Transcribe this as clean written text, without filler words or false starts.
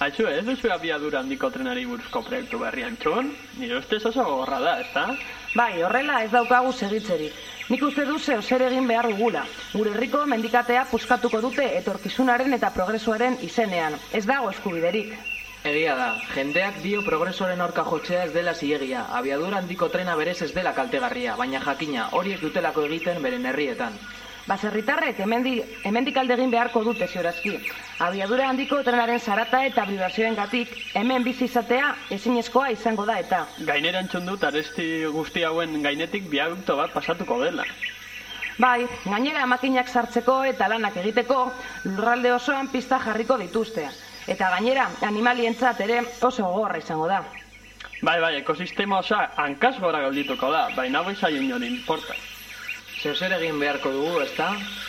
Aizu, ez duzu abiadura handiko trenari buruzko proiektu berri Antxon? Nire ustez oso gogorra da, ezta? Bai, horrela ez daukagu segitzerik. Nik uste du zer egin behar dugula. Gure herriko mendikatea puskatuko dute etorkizunaren eta progresuaren izenean. Ez dago eskubiderik. Egia da, jendeak dio progresoren aurka jotzea ez dela zilegia, abiadura handiko trena berez ez dela kaltegarria, baina jakina, horiek dutelako egiten beren herrietan. Baserritarrek hemendik alde egin beharko dute ziorazki. Abiadura handiko trenaren zarata eta pribazioengatik hemen bizi izatea ezinezkoa izango da eta. Gainera entzun dut aresti guzti hauen gainetik biadukto bat pasatuko dela. Bai, gainera makinak sartzeko eta lanak egiteko lurralde osoan pista jarriko dituzte. Eta gainera, animalientzat ere oso gogorra izango da. Bai, ekosistema osa hankaz gora gaudituko da, baina hau izan inori importa. Zer egin beharko dugu, ezta?